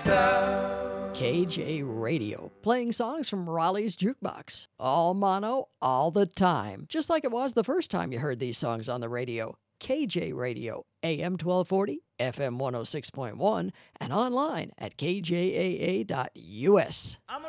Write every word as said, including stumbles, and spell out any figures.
K J Radio, playing songs from Raleigh's Jukebox. All mono, all the time. Just like it was the first time you heard these songs on the radio. K J Radio, A M twelve forty, F M one oh six point one, and online at K J A A dot U S. I'm